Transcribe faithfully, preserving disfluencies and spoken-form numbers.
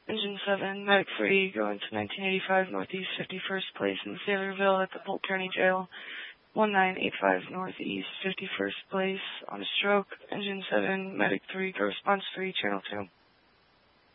Engine seven, Medic three, going to nineteen eighty-five Northeast, fifty-first place in Saylorville at the Polk County Jail. one nine eight five Northeast, fifty-first place on a stroke. Engine seven, Medic three, go response three, Channel two.